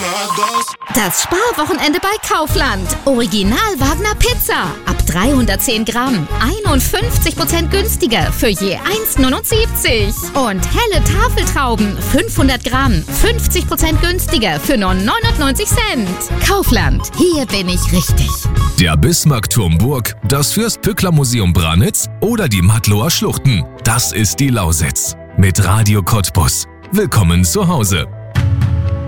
Das Sparwochenende bei Kaufland. Original Wagner Pizza. Ab 310 Gramm. 51% günstiger für je 1,79. Und helle Tafeltrauben. 500 Gramm. 50% günstiger für nur 99 Cent. Kaufland. Hier bin ich richtig. Der Bismarckturm Burg, das Fürst-Pückler-Museum Branitz oder die Mattloer Schluchten. Das ist die Lausitz. Mit Radio Cottbus. Willkommen zu Hause.